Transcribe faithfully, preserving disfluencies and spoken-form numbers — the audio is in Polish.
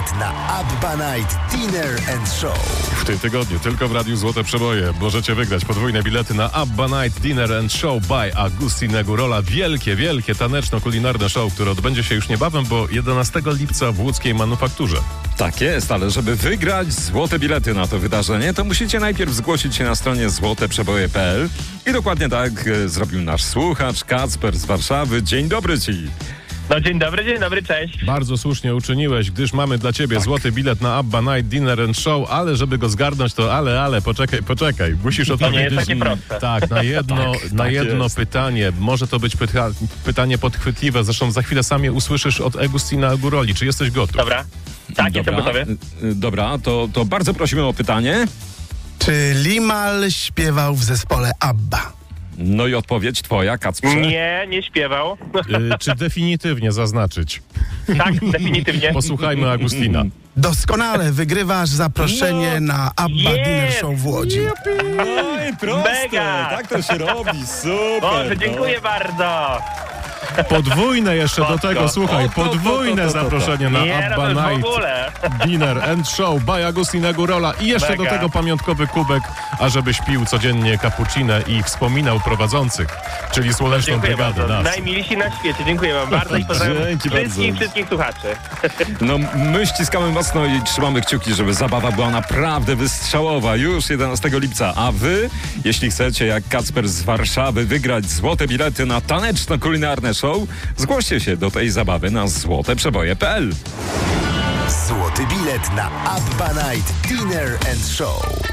bilet na Abba Night Dinner and Show. W tym tygodniu tylko w Radiu Złote Przeboje możecie wygrać podwójne bilety na Abba Night Dinner and Show by Agustin Gurola. Wielkie, wielkie taneczno-kulinarne show, które odbędzie się już niebawem, bo jedenastego lipca w łódzkiej Manufakturze. Tak jest, ale żeby wygrać złote bilety na to wydarzenie, to musicie najpierw zgłosić się na stronie złote przeboje kropka p l i dokładnie tak e, zrobił nasz słuchacz Kacper z Warszawy. Dzień dobry ci. No dzień dobry, dzień dobry, cześć. Bardzo słusznie uczyniłeś, gdyż mamy dla ciebie Tak. złoty bilet na Abba Night Dinner and Show, ale żeby go zgarnąć, to ale, ale, poczekaj, poczekaj. Musisz To nie odpowiedzieć jest takie proste. tak, na jedno, Tak, na tak jedno jest. pytanie. Może to być pyta pytanie podchwytliwe, zresztą za chwilę sam je usłyszysz od Agustina Guroli. Czy jesteś gotów? Dobra. Tak, jestem Dobra, gotowy. e, e, dobra, to, to bardzo prosimy o pytanie. Czy Limal śpiewał w zespole ABBA? No i odpowiedź twoja, Kacprze. Nie, nie śpiewał. Y, czy definitywnie zaznaczyć? Tak, definitywnie. Posłuchajmy Agustina. Doskonale, wygrywasz zaproszenie No. na ABBA Jest! Dinner Show w Łodzi. No i proste, Mega! tak to się robi, super. Boże, dziękuję bardzo. Podwójne jeszcze do Spoko. tego, słuchaj, O, to, to, podwójne to, to, to, to. zaproszenie na Nie, Abba no w Night ogóle. Dinner and Show by Agustina Gurola i jeszcze Mega. do tego pamiątkowy kubek, ażebyś pił codziennie cappuccino i wspominał prowadzących, czyli słoneczną Dziękuję brygadę bardzo. nas. Najmilsi na świecie. Dziękuję wam bardzo i pozdrawiam Dzięki wszystkich, bardzo. wszystkich słuchaczy. No my ściskamy mocno i trzymamy kciuki, żeby zabawa była naprawdę wystrzałowa już jedenastego lipca. A wy, jeśli chcecie jak Kacper z Warszawy wygrać złote bilety na taneczno-kulinarne show, zgłoście się do tej zabawy na złote przeboje kropka p l. Złoty bilet na Abba Night Dinner and Show.